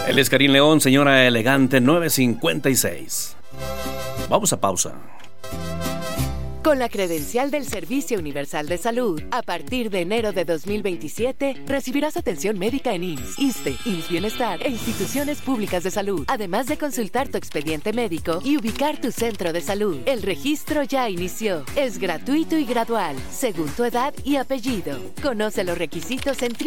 Él es Karim León, señora elegante, 9:56. Vamos a pausa. Con la credencial del Servicio Universal de Salud, a partir de enero de 2027, recibirás atención médica en IMSS, ISSSTE, IMSS Bienestar e instituciones públicas de salud, además de consultar tu expediente médico y ubicar tu centro de salud. El registro ya inició. Es gratuito y gradual, según tu edad y apellido. Conoce los requisitos en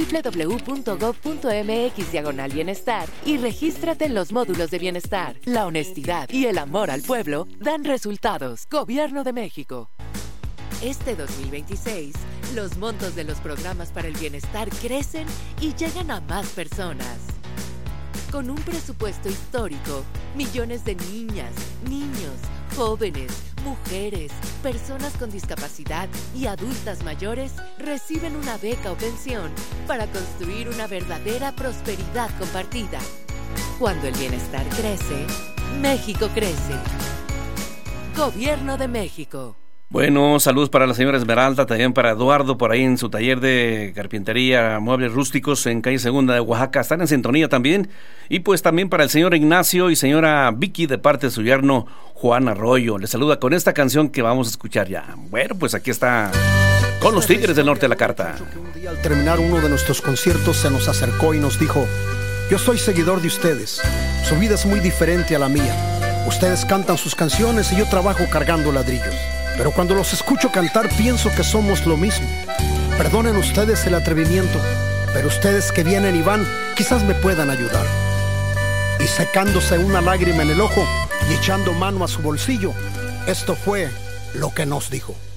www.gov.mx/bienestar y regístrate en los módulos de bienestar. La honestidad y el amor al pueblo dan resultados. Gobierno de México. Este 2026, los montos de los programas para el bienestar crecen y llegan a más personas. Con un presupuesto histórico, millones de niñas, niños, jóvenes, mujeres, personas con discapacidad y adultas mayores reciben una beca o pensión para construir una verdadera prosperidad compartida. Cuando el bienestar crece, México crece. Gobierno de México. Bueno, saludos para la señora Esmeralda, también para Eduardo, por ahí en su taller de carpintería, muebles rústicos en calle Segunda de Oaxaca. Están en sintonía también. Y pues también para el señor Ignacio y señora Vicky, de parte de su yerno Juan Arroyo. Les saluda con esta canción que vamos a escuchar ya. Bueno, pues aquí está con los Tigres del Norte de la Carta. Un día al terminar uno de nuestros conciertos se nos acercó y nos dijo: yo soy seguidor de ustedes. Su vida es muy diferente a la mía. Ustedes cantan sus canciones y yo trabajo cargando ladrillos. Pero cuando los escucho cantar pienso que somos lo mismo. Perdonen ustedes el atrevimiento, pero ustedes que vienen y van quizás me puedan ayudar. Y secándose una lágrima en el ojo y echando mano a su bolsillo, esto fue lo que nos dijo.